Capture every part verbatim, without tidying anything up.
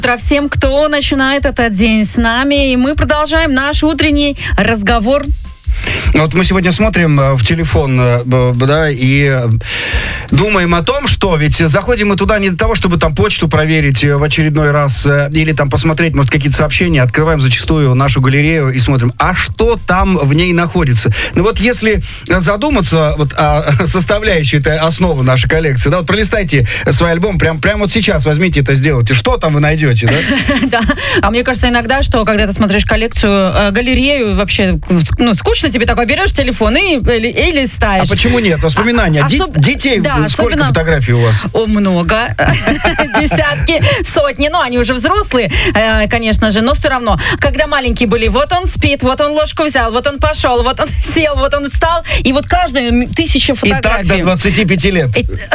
Утро всем, кто начинает этот день с нами. И мы продолжаем наш утренний разговор. Вот мы сегодня смотрим в телефон, да, и думаем о том, что ведь заходим мы туда не для того, чтобы там почту проверить в очередной раз или там посмотреть, может, какие-то сообщения. Открываем зачастую нашу галерею и смотрим, а что там в ней находится. Ну вот если задуматься вот о составляющей этой основы нашей коллекции, да, вот пролистайте свой альбом, прям, прям вот сейчас возьмите это, сделайте. Что там вы найдете, да? Да, а мне кажется иногда, что когда ты смотришь коллекцию, галерею, вообще, ну, скучно тебе такой, берешь телефон и, и, и листаешь. А почему нет? Воспоминания. А, Ди- особ... Детей, да, сколько особенно... фотографий у вас? О, много. Десятки, сотни. Ну, они уже взрослые, конечно же, но все равно. Когда маленькие были, вот он спит, вот он ложку взял, вот он пошел, вот он сел, вот он встал. И вот каждая тысяча фотографий. И так до двадцати пяти лет.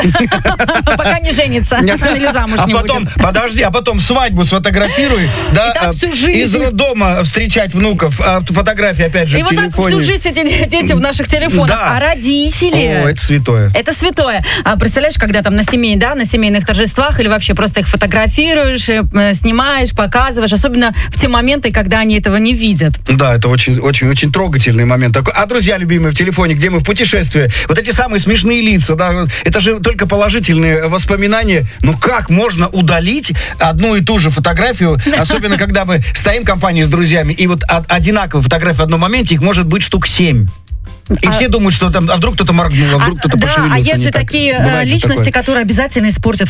Пока не женится. Или замуж не будет. А потом, подожди, а потом свадьбу сфотографируй. Да, из роддома встречать внуков. Фотографии, опять же, в телефоне. И вот так всю жизнь эти дети в наших телефонах. Да. А родители... О, это святое. Это святое. А представляешь, когда там на семей, да, на семейных торжествах или вообще просто их фотографируешь, э, снимаешь, показываешь, особенно в те моменты, когда они этого не видят. Да, это очень, очень, очень трогательный момент такой. А друзья любимые в телефоне, где мы в путешествии, вот эти самые смешные лица, да, это же только положительные воспоминания. Ну как можно удалить одну и ту же фотографию, особенно когда мы стоим в компании с друзьями, и вот одинаковые фотографии в одном моменте, их может быть штук семь. И а, все думают, что там, а вдруг кто-то моргнул, а вдруг а, кто-то да, пошевелился. А есть же такие Бывает личности, такое. Которые обязательно испортят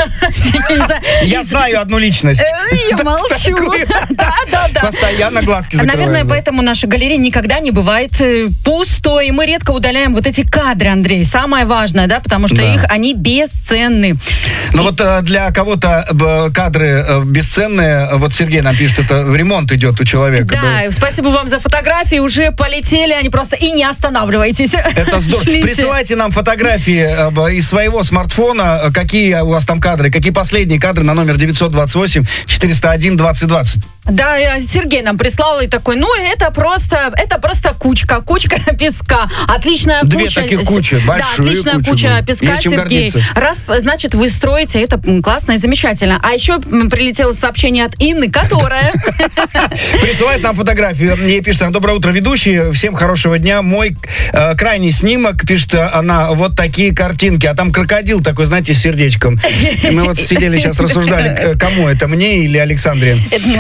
фотографии. Я знаю одну личность. Я молчу. Да, да, да. Постоянно глазки закрываем. Наверное, поэтому наша галерея никогда не бывает пустой. И мы редко удаляем вот эти кадры, Андрей. Самое важное, да, потому что их, они бесценны. Но вот для кого-то кадры бесценные, вот Сергей нам пишет, это ремонт идет у человека. Да, спасибо вам за фотографии. Уже полетели, они просто и не останавливаются. Останавливайтесь. Это здорово. Шлите. Присылайте нам фотографии э, из своего смартфона, какие у вас там кадры, какие последние кадры на номер девятьсот двадцать восемь четыреста один двадцать двадцать. Да, Сергей нам прислал и такой, ну, это просто, это просто кучка, кучка песка. Отличная Две куча. Две таких кучи, большие Да, отличная кучи, куча песка, есть чем Сергей. гордиться. Раз, значит, вы строите, это классно и замечательно. А еще прилетело сообщение от Инны, которая... Присылает нам фотографию. Ей пишет, доброе утро, ведущие, всем хорошего дня. Мой э, крайний снимок, пишет она, вот такие картинки. А там крокодил такой, знаете, с сердечком. И мы вот сидели сейчас, рассуждали, кому это, мне или Александре?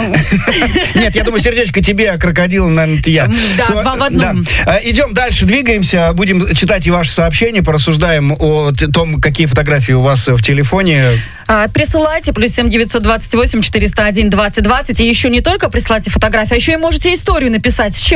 Нет, я думаю, сердечко тебе, а крокодил, наверное, это я. Да, Со, два в одном. Да. Идем дальше, двигаемся, будем читать и ваши сообщения, порассуждаем о том, какие фотографии у вас в телефоне. А, присылайте, плюс семь девятьсот двадцать восемь четыреста один двадцать двадцать. И еще не только присылайте фотографии, а еще и можете историю написать, с чем